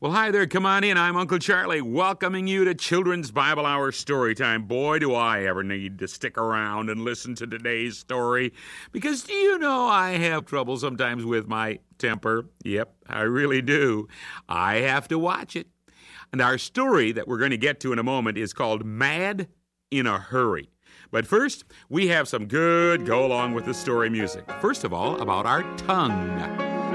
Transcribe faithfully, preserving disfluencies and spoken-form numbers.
Well, hi there. Come on in. I'm Uncle Charlie, welcoming you to Children's Bible Hour Storytime. Boy, do I ever need to stick around and listen to today's story. Because do you know I have trouble sometimes with my temper? Yep, I really do. I have to watch it. And our story that we're going to get to in a moment is called Mad in a Hurry. But first, we have some good go along with the story music. First of all, about our tongue.